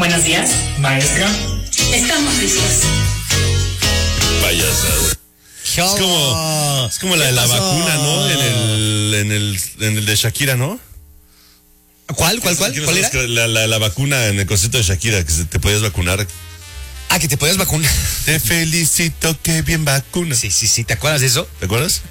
Buenos días, maestra. Estamos listos. Payasada. Es como la de la vacuna, ¿no? En el de Shakira, ¿no? ¿Cuál era? La vacuna en el concierto de Shakira, que te podías vacunar. Ah, que te podías vacunar. Te felicito, que bien vacuna. Sí, ¿te acuerdas de eso? ¿Te acuerdas?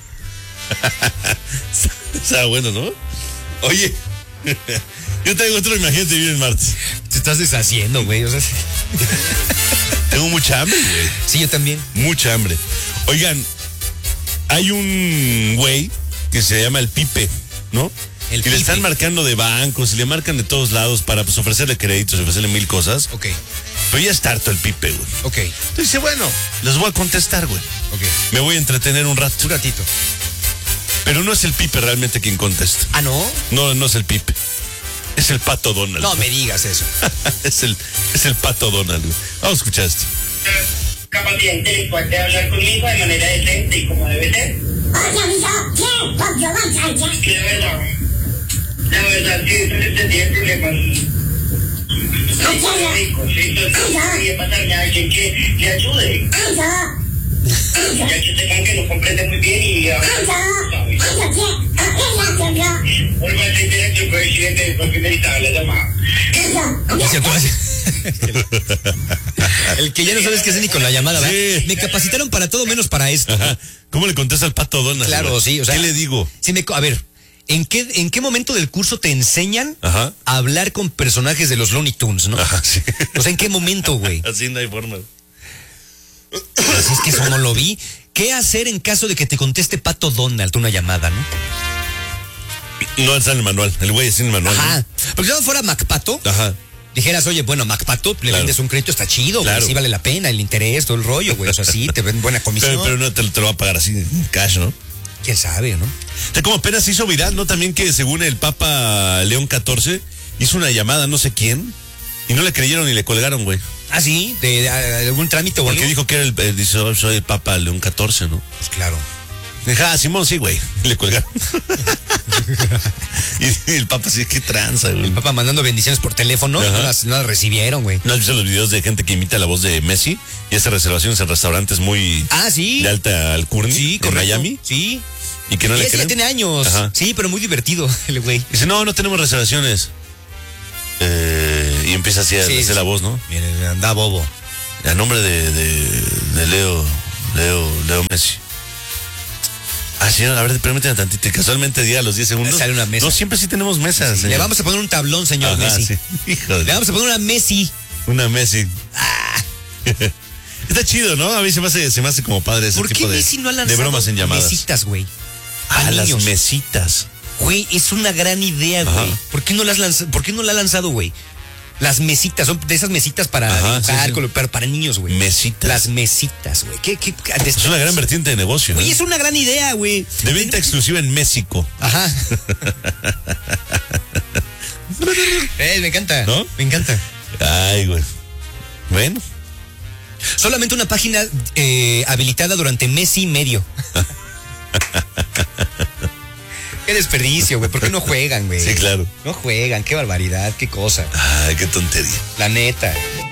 Está bueno, ¿no? Oye, yo tengo otro, imagínate, bien martes. Te estás deshaciendo, güey. O sea, tengo mucha hambre, güey. Sí, yo también. Mucha hambre. Oigan, hay un güey que se llama el Pipe, ¿no? Y le están marcando de bancos y le marcan de todos lados para pues, ofrecerle créditos, ofrecerle mil cosas. Ok. Pero ya está harto el Pipe, güey. Ok. Entonces dice, bueno, les voy a contestar, güey. Ok. Me voy a entretener un rato. Un ratito. Pero no es el Pipe realmente quien contesta. ¿Ah, no? No es el Pipe. Es el Pato Donald. No me digas eso. es el Pato Donald, güey. Vamos a escuchar esto. Capacidad intelectual de hablar conmigo de manera decente y como debe ser. La verdad, sí, eso le tendría problemas. Podría pasarme a alguien que le ayude. Ya que sepan que lo comprende muy bien y vuelvo a entender que el presidente porque necesitaba la llamada. El que ya no sabes qué hacer ni con la llamada, ¿verdad? Sí. Me capacitaron para todo menos para esto. Ajá. ¿Cómo le contesta al Pato Donald? Claro, güey? sí, o sea. ¿Qué le digo? A ver, ¿en qué momento del curso te enseñan Ajá. a hablar con personajes de los Looney Tunes, no? Ajá, sí. O sea, ¿en qué momento, güey? Así no hay forma. Pues es que eso no lo vi. ¿Qué hacer en caso de que te conteste Pato Donald una llamada, no? No está en el manual. El güey está en el manual. Ajá. ¿no? Porque si no fuera MacPato, Ajá. dijeras, oye, bueno, MacPato, le Claro. vendes un crédito, está chido, güey, Claro. sí vale la pena, el interés, todo el rollo, güey, o sea, sí, te ven buena comisión. Pero no te lo va a pagar así en cash, ¿no? ¿Quién sabe, no? O sea, como apenas se hizo viral, ¿no? También que según el Papa León XIV hizo una llamada a no sé quién y no le creyeron ni le colgaron, güey. Ah, sí, de algún trámite o algo. Porque dijo que era dice, "Oh, soy el Papa León XIV, ¿no? Pues claro. Dije, Simón, sí, güey. Y le colgaron. y el Papa sí, qué tranza, güey. El Papa mandando bendiciones por teléfono, Ajá. no las recibieron, güey. ¿No has visto los videos de gente que imita la voz de Messi y hace reservaciones en restaurantes muy Ah, sí. de alta alcurnia Sí, en correcto. Miami? Sí. Y que no Y le ese ya creen. tiene años. Ajá. Sí, pero muy divertido el güey. Dice, no tenemos reservaciones. Y empieza así a hacer la voz, ¿no? Miren, anda bobo. A nombre de Leo Messi. Ah, sí, a ver, permíteme tantito. Y casualmente diga a los 10 segundos. Sale una mesa. No, siempre sí tenemos mesas. Le vamos a poner un tablón, señor Ajá, Messi. sí. Hijo de... Le vamos a poner una Messi. Una Messi. Está chido, ¿no? A mí se me hace como padre ese ¿Por tipo qué de, Messi no ha de lanzado bromas en llamadas. mesitas, güey? Ah, las niños. mesitas. Güey, es una gran idea, güey. Ajá. ¿Por qué no la ha lanzado, güey? Las mesitas, son de esas mesitas para Ajá, dibujar, sí, sí. pero para niños, güey. Mesitas. Las mesitas, güey. Es una gran vertiente de negocio, ¿no? Güey, es una gran idea, güey. De venta exclusiva en México. Ajá. Me encanta. ¿No? Me encanta. Ay, güey. Bueno. Solamente una página habilitada durante mes y medio. Qué desperdicio, güey. ¿Por qué no juegan, güey? Sí, claro. No juegan. Qué barbaridad, qué cosa. Ay, qué tontería. La neta.